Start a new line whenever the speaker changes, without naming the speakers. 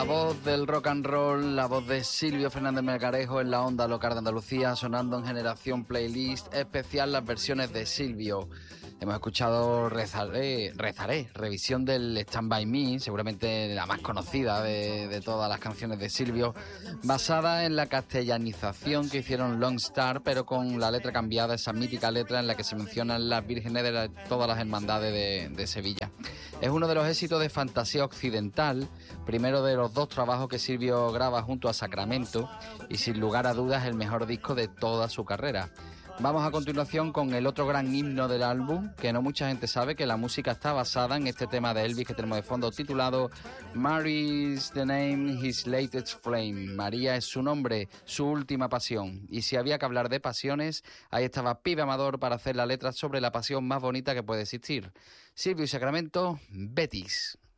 La voz del rock and roll, la voz de Silvio Fernández Melgarejo en la onda local de Andalucía, sonando en Generación Playlist especial las versiones de Silvio. Hemos escuchado Rezaré, revisión del Stand By Me, seguramente la más conocida de todas las canciones de Silvio, basada en la castellanización que hicieron Long Star, pero con la letra cambiada, esa mítica letra en la que se mencionan las vírgenes de todas las hermandades de Sevilla. Es uno de los éxitos de Fantasía Occidental, primero de los dos trabajos que Silvio graba junto a Sacramento y sin lugar a dudas el mejor disco de toda su carrera. Vamos a continuación con el otro gran himno del álbum, que no mucha gente sabe que la música está basada en este tema de Elvis que tenemos de fondo, titulado Mary's the name, his latest flame. María es su nombre, su última pasión. Y si había que hablar de pasiones, ahí estaba Pibe Amador para hacer la letra sobre la pasión más bonita que puede existir. Silvio y Sacramento, Betis.